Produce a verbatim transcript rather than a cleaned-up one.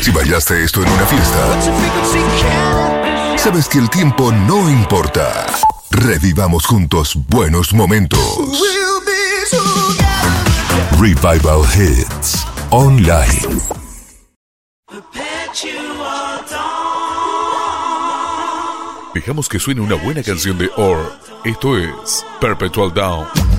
Si bailaste esto en una fiesta, sabes que el tiempo no importa. Revivamos juntos buenos momentos. Revival Hits Online. Dejamos que suene una buena canción de O R. Esto es Perpetual Dawn.